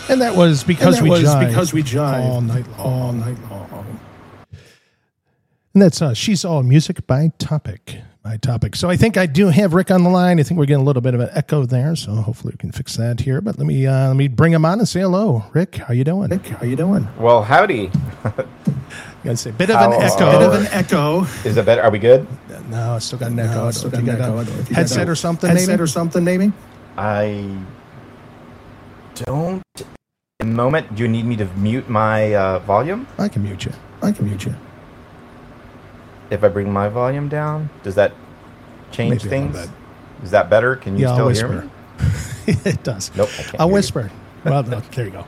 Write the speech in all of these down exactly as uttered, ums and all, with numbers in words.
And that was because and that we was jive because we jive all night long. all night long. And that's uh, She's All Music by Topic. By Topic. So I think I do have Rick on the line. I think we're getting a little bit of an echo there, so hopefully we can fix that here. But let me uh, let me bring him on and say hello. Rick, how you doing? Rick, how you doing? Well, howdy. Gotta say, bit of How, an echo. uh, Bit of an echo. Is it better? Are we good? No, I still got an echo. No, I still don't got think an I echo. got I don't think I headset got or something, Headset maybe? or something, maybe? I don't. A moment. Do you need me to mute my uh, volume? I can mute you. I can mute you. If I bring my volume down, does that change Maybe a little things? bit. Is that better? Can you Yeah, I'll still whisper. hear me? It does. Nope, I can't I'll hear you. whisper. Well, no, there you go.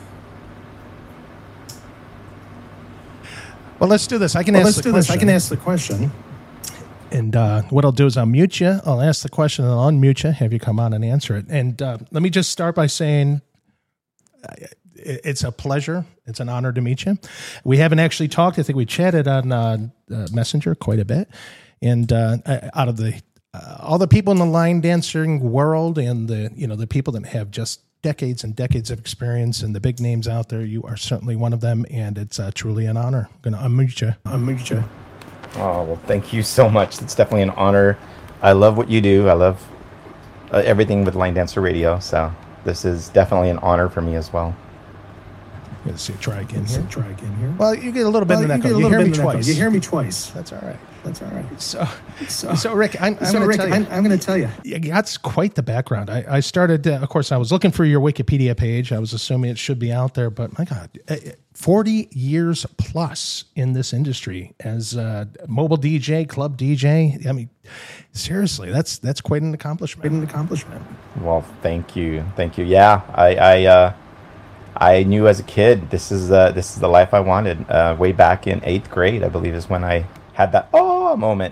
Well, let's do this. I can Well, ask let's the do question. this. I can ask the question. And uh, what I'll do is I'll mute you. I'll ask the question and I'll unmute you, have you come on and answer it. And uh, let me just start by saying uh, it's a pleasure. It's an honor to meet you. We haven't actually talked. I think we chatted on uh, uh, Messenger quite a bit. And uh, out of the uh, all the people in the line dancing world and the you know the people that have just decades and decades of experience and the big names out there, you are certainly one of them. And it's uh, truly an honor. I'm going to unmute you. Unmute you. Oh, well, thank you so much. It's definitely an honor. I love what you do. I love uh, everything with Line Dancer Radio. So this is definitely an honor for me as well. Let's see. Try again Let's here. try again here. Well, you get a little bit Well, of an you get echo. a You little hear bit me of an echo. twice. You hear me twice. That's all right. That's all right. So, So, so Rick, I'm, I'm so going to Rick, tell you, I'm, I'm going to tell you. you got quite the background. I, I started, uh, of course, I was looking for your Wikipedia page. I was assuming it should be out there, but my God, uh, forty years plus in this industry as a mobile D J, club D J. I mean, seriously, that's that's quite an accomplishment. An accomplishment. Well, thank you, thank you. Yeah, I, I, uh, I knew as a kid this is uh, this is the life I wanted. Uh, way back in eighth grade, I believe, is when I had that oh moment.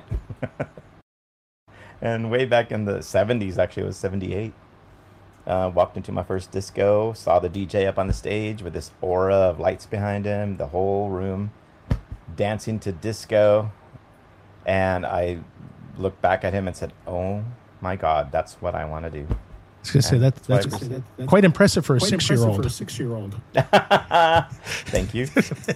And way back in the seventies, actually, it was seventy-eight. Uh, walked into my first disco, saw the D J up on the stage with this aura of lights behind him, the whole room dancing to disco, and I looked back at him and said, "Oh my God, that's what I want to do." I was going to say that, that's That's why I- quite impressive for a Quite six-year-old. impressive for a six-year-old. Thank you.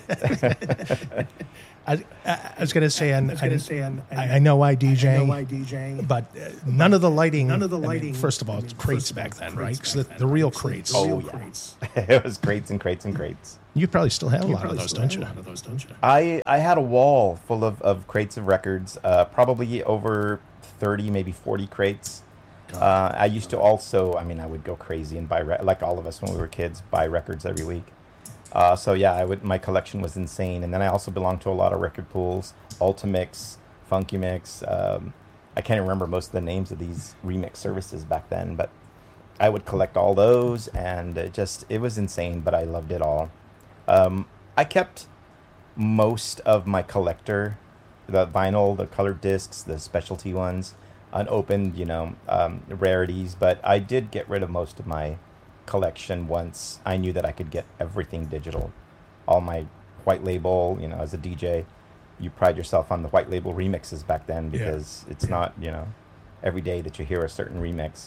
I, I was going to say, and I was I, gonna say, and I, I know I D J, I know I D J, but uh, none of the lighting. none of the I mean, lighting- first of all, I it's mean, crates first of back all, then, crates right? 'Cause back the, then, the real right? 'Cause the crates. Oh, real yeah. crates. It was crates and crates and crates. You probably still have a You lot of probably those, still don't have you? a lot of those, don't you? I, I had a wall full of, of crates of records, uh, probably over thirty, maybe forty crates. Uh, I used to also, I mean, I would go crazy and buy, re- like all of us when we were kids, buy records every week. Uh, so yeah, I would. My collection was insane, and then I also belonged to a lot of record pools, Ultimix, Funky Mix. Um, I can't remember most of the names of these remix services back then, but I would collect all those, and it just it was insane. But I loved it all. Um, I kept most of my collector, the vinyl, the colored discs, the specialty ones, unopened, you know, um, rarities. But I did get rid of most of my collection once I knew that I could get everything digital. All my white label, you know, as a D J, you pride yourself on the white label remixes back then because yeah. it's yeah. not, you know, every day that you hear a certain remix.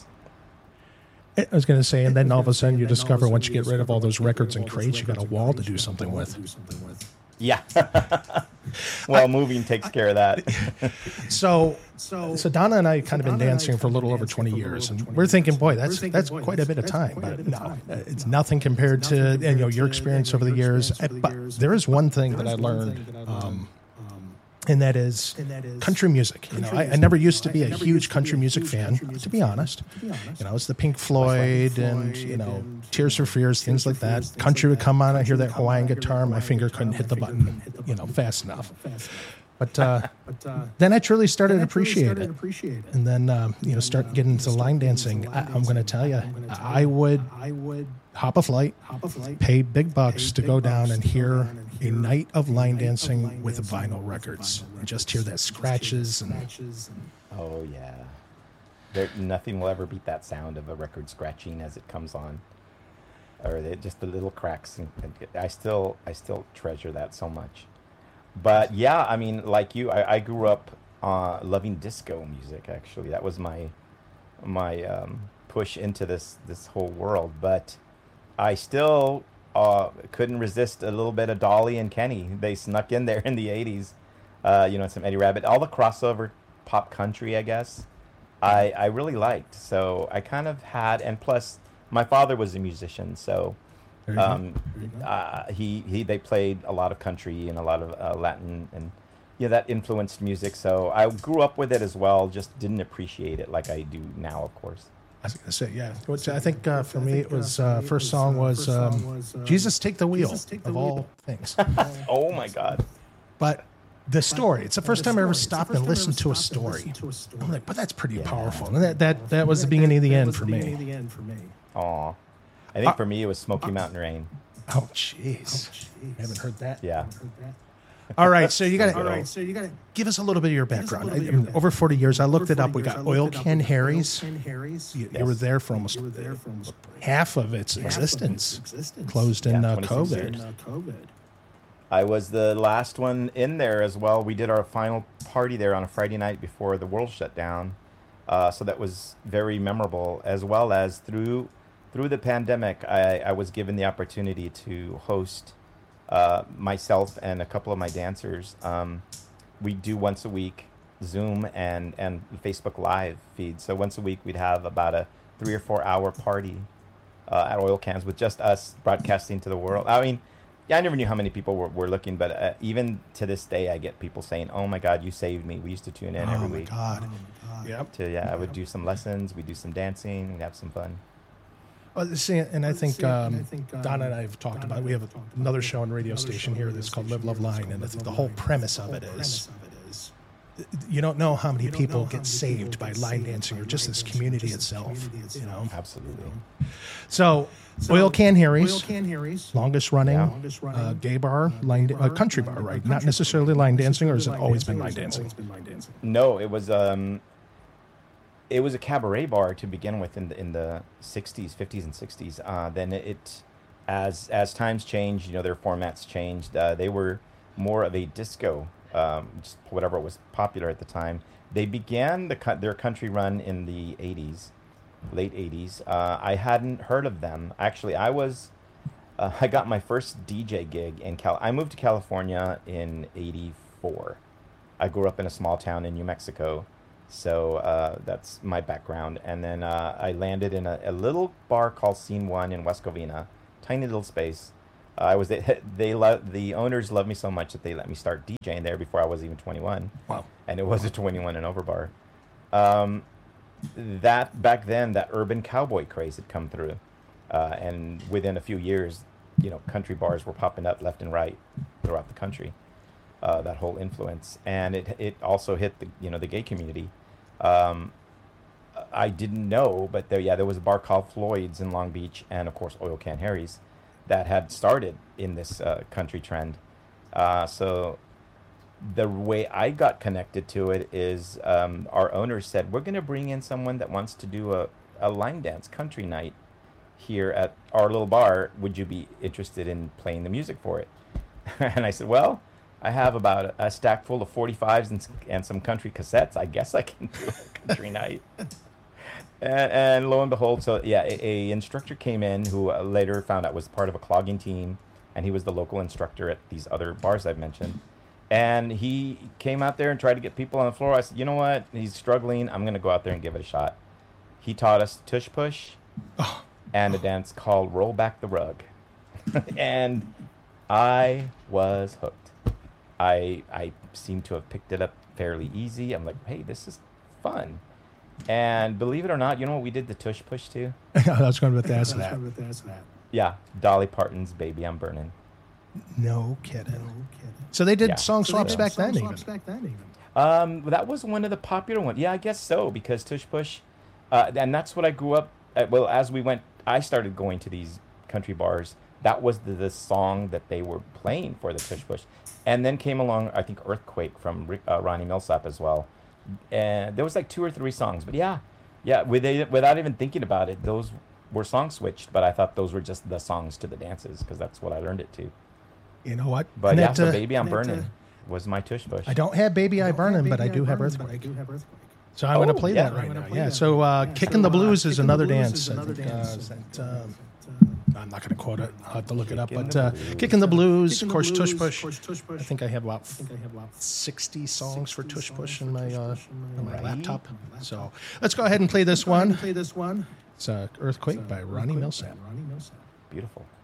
I was going to say, and then all of a sudden you discover once you get rid of all those records and crates, you got a wall to do something with. Yeah. Well, I, moving takes I, care of that. so, so, so Donna and I kind of been dancing for a little over twenty years, and we're thinking, boy, that's that's quite a bit of time. But no, it's nothing compared to you know your experience over the years. But there is one thing that I learned. Um, And that is country music. You know, I, I never used to be a huge country music fan, to be honest. You know, it's the Pink Floyd and, you know, Tears for Fears, things like that. Country would come on, I hear that Hawaiian guitar, my finger couldn't hit the button, you know, fast enough. But uh, then I truly started to appreciate it. And then, um, you know, start getting into line dancing. I, I'm going to tell you, I would hop a flight, pay big bucks to go down and hear a night of line dancing with vinyl records. And just hear that scratches. And oh, yeah. There, nothing will ever beat that sound of a record scratching as it comes on. Or they, just the little cracks. And, and I still I still treasure that so much. But yeah, I mean, like you, I, I grew up uh, loving disco music. Actually, that was my my um, push into this this whole world. But I still uh, couldn't resist a little bit of Dolly and Kenny. They snuck in there in the eighties. Uh, you know, some Eddie Rabbitt, all the crossover pop country, I guess. I I really liked. So I kind of had, and plus my father was a musician, so um, uh, he he they played a lot of country and a lot of uh, Latin, and yeah, that influenced music. So I grew up with it as well. Just didn't appreciate it like I do now, of course. I was going to say, yeah. Which I think uh, for me, it was uh, first song was um, "Jesus Take the Wheel" of all things. Oh my God! But the story, it's the first time I ever stopped and listened to a story. I'm like, but that's pretty Yeah. powerful. And that, that, that was the beginning of the end for me. Aw. I think Uh, for me it was Smoky Mountain Rain. Oh, jeez. I haven't heard that. Yeah. All right, so you got All to right, so you got to give us a little bit of your background. I, I mean, over forty years, I looked it up. We got Oil Can Harry's. You, you were there for almost half of its existence. Closed in Yeah, uh, twenty-six COVID. years. I was the last one in there as well. We did our final party there on a Friday night before the world shut down. Uh, so that was very memorable, as well as through through the pandemic, I, I was given the opportunity to host uh, myself and a couple of my dancers. Um, we do once a week Zoom and, and Facebook Live feed. So once a week we'd have about a three or four hour party uh, at Oil Cans with just us broadcasting to the world. I mean, yeah, I never knew how many people were, were looking, but uh, even to this day, I get people saying, "Oh my God, you saved me." We used to tune in Oh, every my week. God. Yep. To yeah, I would do some lessons, we do some dancing, we'd have some fun. Well, see, and I think um, Donna and I have talked about it. We have another show on the radio station here that's called Live, Love, Line, and I think the whole premise of it is you don't know how many people get saved by line dancing or just this community itself, you know. Absolutely. So, Oil Can Harry's, Oil Can Harry's, longest running Yeah. uh, gay bar, line da- uh, country bar, right? Not necessarily line dancing, or has it always been line dancing? No, it was um, it was a cabaret bar to begin with in the in the sixties, fifties, and sixties. Uh, then it, as as times changed, you know, their formats changed. Uh, they were more of a disco, um, just whatever was popular at the time. They began the co- their country run in the eighties, late eighties. Uh, I hadn't heard of them. Actually, I was. Uh, I got my first D J gig in Cal. I moved to California in eighty-four. I grew up in a small town in New Mexico, so uh, that's my background. And then uh, I landed in a, a little bar called Scene One in West Covina, tiny little space. Uh, I was they, they lo- the owners loved me so much that they let me start DJing there before I was even twenty-one. Wow. And it was a twenty-one and over bar. Um, that back then, that urban cowboy craze had come through, uh, and within a few years, you know, country bars were popping up left and right throughout the country. Uh, that whole influence, and it it also hit the you know the gay community. Um, I didn't know, but there yeah there was a bar called Floyd's in Long Beach, and of course Oil Can Harry's, that had started in this uh, country trend. Uh, so the way I got connected to it is um, our owner said, "We're going to bring in someone that wants to do a, a line dance country night here at our little bar. Would you be interested in playing the music for it?" And I said, "Well, I have about a stack full of forty-fives and, and some country cassettes. I guess I can do a country night." And, and lo and behold, so yeah, a, a instructor came in who uh, later found out was part of a clogging team, and he was the local instructor at these other bars I've mentioned. And he came out there and tried to get people on the floor. I said, "You know what? He's struggling. I'm going to go out there and give it a shot." He taught us tush push Oh. and a dance called Roll Back the Rug. And I was hooked. I I seem to have picked it up fairly easy. I'm like, hey, this is fun. And believe it or not, you know what we did the tush push to? I was going to ask that. Yeah, Dolly Parton's Baby I'm Burning. No kidding. So they did Yeah. song So swaps they back then, Song even. swaps back then even. Um, that was one of the popular ones. Yeah, I guess so, because tush push, uh, and that's what I grew up at. Well, as we went, I started going to these country bars. That was the, the song that they were playing for the tush push. And then came along, I think, Earthquake from Rick, uh, Ronnie Millsap as well. And there was like two or three songs. But yeah, yeah, with they, without even thinking about it, those were song switched. But I thought those were just the songs to the dances because that's what I learned it to. You know what? But yeah, Annette, so uh, Baby I'm Annette, Burning uh, was my tush push. I don't have Baby I Don't Burn have Him, but I Baby do have Burn 'Em, but I Earthquake. do have Earthquake. So I'm going to Oh, play yeah. that right I'm gonna now. play Yeah. that So right uh, now. Kicking So, the uh, Blues is Kicking the another Blues dance. is I another think, uh, dance. that, um, I'm not going to quote it. I'll have to look it up. But uh, Kicking the Blues, of course, Tush Push. I think I have about sixty songs for Tush Push in my uh, on my laptop. So let's go ahead and play this one. It's uh, Earthquake by Ronnie Milsap. Beautiful.